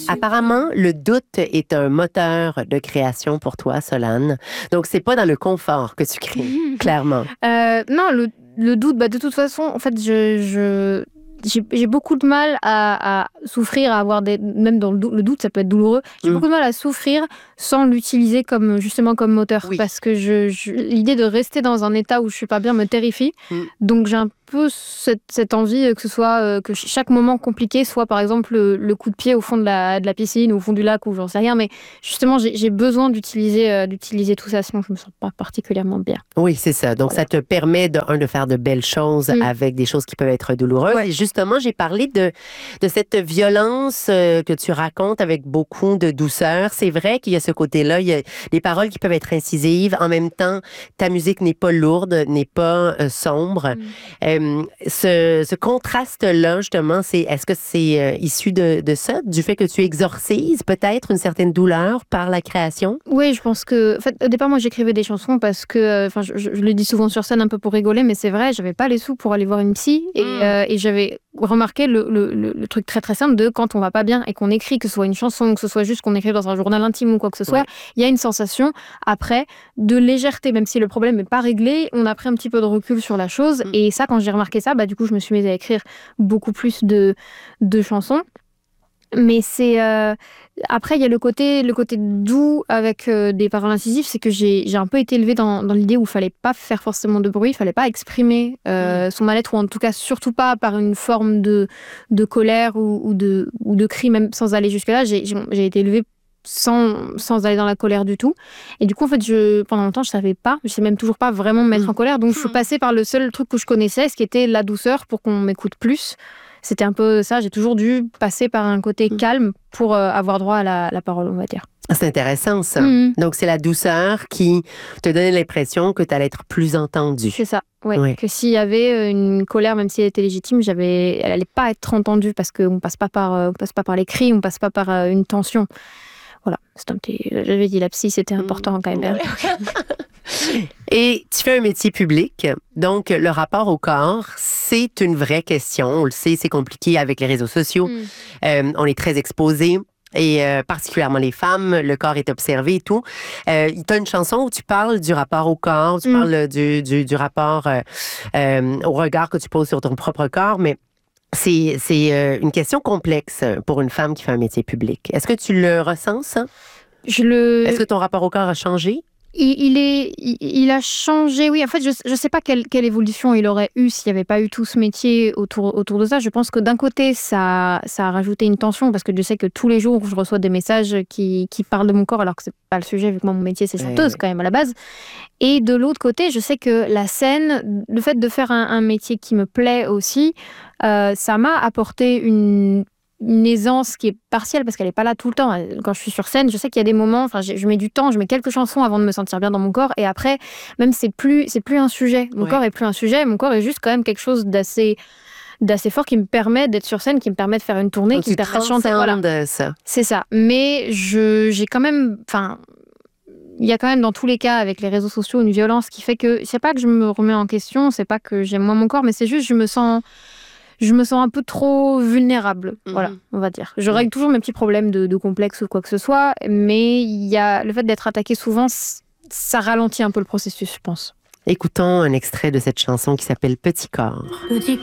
Apparemment, le doute est un moteur de création pour toi, Solane. Donc, c'est pas dans le confort que tu crées, clairement. Non, le doute, de toute façon, en fait, j'ai beaucoup de mal à souffrir, à avoir même dans le doute, ça peut être douloureux. J'ai beaucoup de mal à souffrir sans l'utiliser justement comme moteur. Oui. Parce que l'idée de rester dans un état où je suis pas bien me terrifie. Donc j'ai un peu cette envie que ce soit que chaque moment compliqué soit par exemple le coup de pied au fond de la piscine ou au fond du lac ou j'en sais rien. Mais justement, j'ai besoin d'utiliser tout ça, sinon je me sens pas particulièrement bien. Oui, c'est ça. Donc, ça te permet de faire de belles choses avec des choses qui peuvent être douloureuses. Ouais. Et justement, j'ai parlé de cette violence que tu racontes avec beaucoup de douceur. C'est vrai qu'il y a ce côté-là. Il y a des paroles qui peuvent être incisives. En même temps, ta musique n'est pas lourde, n'est pas sombre. Ce contraste-là, justement, est-ce que c'est issu de ça, du fait que tu exorcises peut-être une certaine douleur par la création? Oui, je pense que, en fait, au départ, moi, j'écrivais des chansons parce que, je le dis souvent sur scène un peu pour rigoler, mais c'est vrai, j'avais pas les sous pour aller voir une psy et j'avais remarqué le truc très très simple de quand on va pas bien et qu'on écrit, que ce soit une chanson, que ce soit juste qu'on écrit dans un journal intime ou quoi que ce soit, il y a une sensation après de légèreté, même si le problème n'est pas réglé, on a pris un petit peu de recul sur la chose et ça, quand j'ai remarqué ça, du coup, je me suis mise à écrire beaucoup plus de chansons. Mais c'est après il y a le côté doux avec des paroles incisives, c'est que j'ai un peu été élevée dans l'idée où il fallait pas faire forcément de bruit, il fallait pas exprimer son mal-être ou en tout cas surtout pas par une forme de colère ou de cri, même sans aller jusque là. J'ai été élevée sans aller dans la colère du tout. Et du coup, en fait, pendant longtemps, je sais même toujours pas vraiment me mettre en colère. Donc, je suis passée par le seul truc que je connaissais, ce qui était la douceur pour qu'on m'écoute plus. C'était un peu ça. J'ai toujours dû passer par un côté calme pour avoir droit à la parole, on va dire. C'est intéressant, ça. Donc, c'est la douceur qui te donnait l'impression que tu allais être plus entendue. C'est ça, ouais. Que s'il y avait une colère, même si elle était légitime, elle allait pas être entendue parce qu'on passe pas par les cris, on passe pas par une tension. Voilà, c'est un petit. J'avais dit la psy, c'était important quand même. Et tu fais un métier public, donc le rapport au corps, c'est une vraie question. On le sait, c'est compliqué avec les réseaux sociaux. On est très exposés. Et particulièrement les femmes, le corps est observé et tout. Tu as une chanson où tu parles du rapport au corps, tu parles du rapport au regard que tu poses sur ton propre corps, mais c'est une question complexe pour une femme qui fait un métier public. Est-ce que tu le ressens, ça? Est-ce que ton rapport au corps a changé? Il a changé, oui. En fait, je sais pas quelle évolution il aurait eu s'il n'y avait pas eu tout ce métier autour de ça. Je pense que d'un côté, ça a rajouté une tension parce que je sais que tous les jours, je reçois des messages qui parlent de mon corps alors que c'est pas le sujet vu que moi, mon métier, c'est chanteuse quand même à la base. Et de l'autre côté, je sais que la scène, le fait de faire un métier qui me plaît aussi, ça m'a apporté une aisance qui est partielle parce qu'elle n'est pas là tout le temps. Quand je suis sur scène, je sais qu'il y a des moments, je mets du temps, je mets quelques chansons avant de me sentir bien dans mon corps et après, même c'est plus un sujet. Mon corps est plus un sujet, mon corps est juste quand même quelque chose d'assez fort qui me permet d'être sur scène, qui me permet de faire une tournée, qui me permet de chanter. Voilà. Ça. C'est ça. Mais j'ai quand même, il y a quand même dans tous les cas avec les réseaux sociaux une violence qui fait que c'est pas que je me remets en question, c'est pas que j'aime moins mon corps, mais c'est juste je me sens un peu trop vulnérable, voilà, on va dire. Je règle toujours mes petits problèmes de complexe ou quoi que ce soit, mais il y a le fait d'être attaqué souvent, ça ralentit un peu le processus, je pense. Écoutons un extrait de cette chanson qui s'appelle Petit corps. Petit